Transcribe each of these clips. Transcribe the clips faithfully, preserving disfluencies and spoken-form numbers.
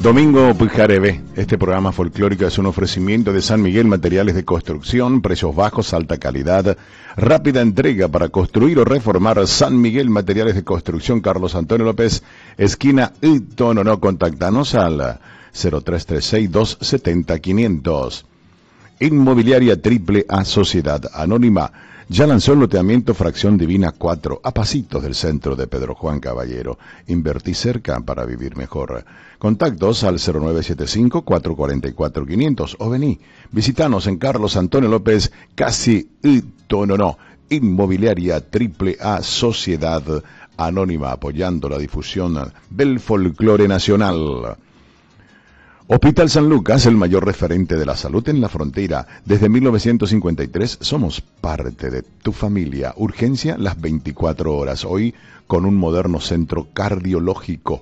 Domingo Pujarebe, este programa folclórico es un ofrecimiento de San Miguel Materiales de Construcción, precios bajos, alta calidad, rápida entrega para construir o reformar. San Miguel Materiales de Construcción, Carlos Antonio López, esquina Itonono. Contactanos al cero tres tres seis, dos siete cero, quinientos. Inmobiliaria Triple A Sociedad Anónima ya lanzó el loteamiento Fracción Divina cuatro, a pasitos del centro de Pedro Juan Caballero. Invertí cerca para vivir mejor. Contactos al cero nueve siete cinco, cuatro cuatro cuatro, quinientos o vení, visitanos en Carlos Antonio López, casi Itonono. Inmobiliaria Triple A Sociedad Anónima, apoyando la difusión del folclore nacional. Hospital San Lucas, el mayor referente de la salud en la frontera. Desde mil novecientos cincuenta y tres somos parte de tu familia. Urgencia las veinticuatro horas. Hoy con un moderno centro cardiológico,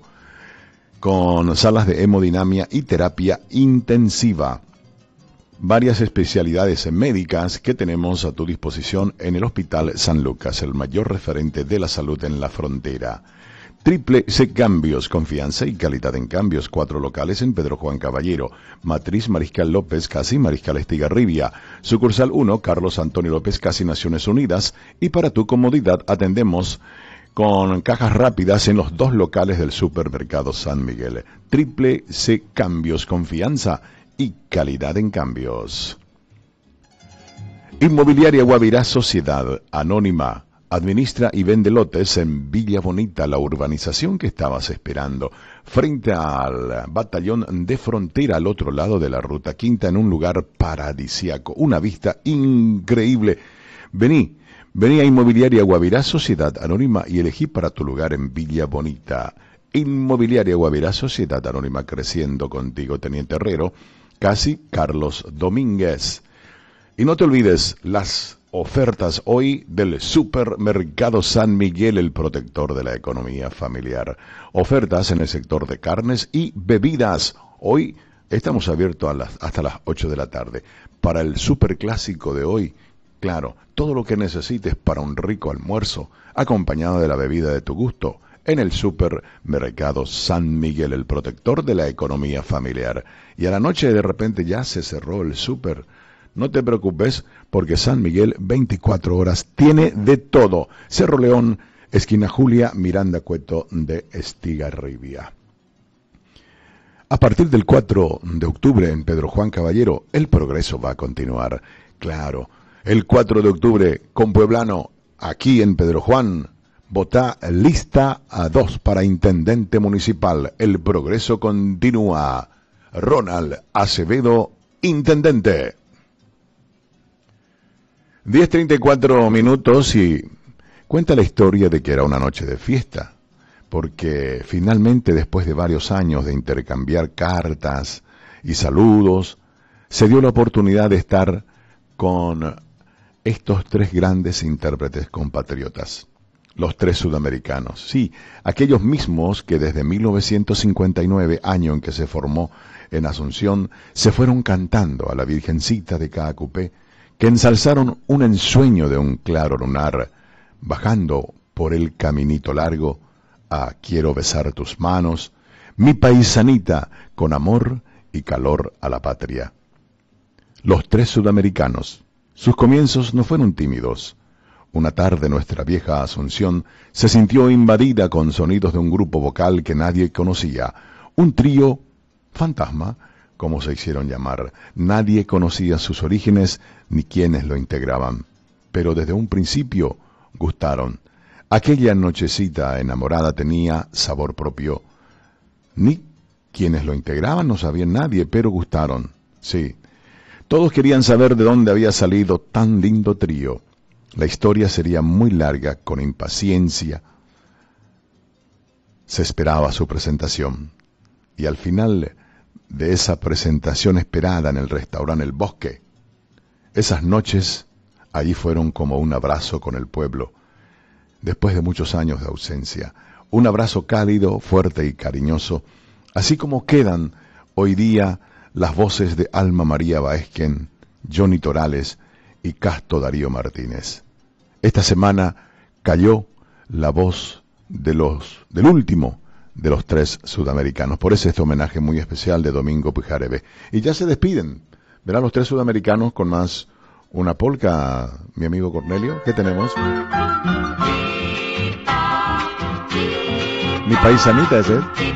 con salas de hemodinamia y terapia intensiva. Varias especialidades médicas que tenemos a tu disposición en el Hospital San Lucas, el mayor referente de la salud en la frontera. Triple C Cambios, confianza y calidad en cambios. Cuatro locales en Pedro Juan Caballero. Matriz Mariscal López, casi Mariscal Estigarribia. Sucursal uno, Carlos Antonio López, casi Naciones Unidas. Y para tu comodidad atendemos con cajas rápidas en los dos locales del Supermercado San Miguel. Triple C Cambios, confianza y calidad en cambios. Inmobiliaria Guavirá Sociedad Anónima. Administra y vende lotes en Villa Bonita, la urbanización que estabas esperando, frente al batallón de frontera al otro lado de la Ruta Quinta, en un lugar paradisiaco, una vista increíble. Vení, vení a Inmobiliaria Guavirá Sociedad Anónima y elegí para tu lugar en Villa Bonita. Inmobiliaria Guavirá Sociedad Anónima, creciendo contigo, Teniente Herrero, casi Carlos Domínguez. Y no te olvides las ofertas hoy del Supermercado San Miguel, el protector de la economía familiar. Ofertas en el sector de carnes y bebidas. Hoy estamos abiertos a las, hasta las ocho de la tarde. Para el superclásico de hoy, claro, todo lo que necesites para un rico almuerzo, acompañado de la bebida de tu gusto, en el Supermercado San Miguel, el protector de la economía familiar. Y a la noche de repente ya se cerró el súper. No te preocupes, porque San Miguel veinticuatro horas tiene de todo. Cerro León, esquina Julia, Miranda Cueto de Estigarribia. A partir del cuatro de octubre en Pedro Juan Caballero, el progreso va a continuar. Claro, el cuatro de octubre con Pueblano, aquí en Pedro Juan, vota lista a dos para intendente municipal. El progreso continúa. Ronald Acevedo, intendente. diez treinta y cuatro minutos y cuenta la historia de que era una noche de fiesta, porque finalmente, después de varios años de intercambiar cartas y saludos, se dio la oportunidad de estar con estos tres grandes intérpretes compatriotas, los tres sudamericanos, sí, aquellos mismos que desde mil novecientos cincuenta y nueve, año en que se formó en Asunción, se fueron cantando a la Virgencita de Caacupé, que ensalzaron un ensueño de un claro lunar, bajando por el caminito largo a Quiero besar tus manos, mi paisanita, con amor y calor a la patria. Los tres sudamericanos, sus comienzos no fueron tímidos. Una tarde nuestra vieja Asunción se sintió invadida con sonidos de un grupo vocal que nadie conocía, un trío fantasma, como se hicieron llamar. Nadie conocía sus orígenes ni quienes lo integraban, pero desde un principio gustaron. Aquella nochecita enamorada tenía sabor propio. Ni quienes lo integraban no sabían nadie, pero gustaron. Sí, todos querían saber de dónde había salido tan lindo trío. La historia sería muy larga, con impaciencia. Se esperaba su presentación, y al final de esa presentación esperada en el restaurante El Bosque, esas noches allí fueron como un abrazo con el pueblo, después de muchos años de ausencia, un abrazo cálido, fuerte y cariñoso, así como quedan hoy día las voces de Alma María Baezquen, Johnny Torales y Casto Darío Martínez. Esta semana cayó la voz de los, del último de los tres sudamericanos. Por eso este homenaje muy especial de Domingo Pujarebe. Y ya se despiden. Verán los tres sudamericanos con más una polca, mi amigo Cornelio. ¿Qué tenemos? Mi paisanita ese.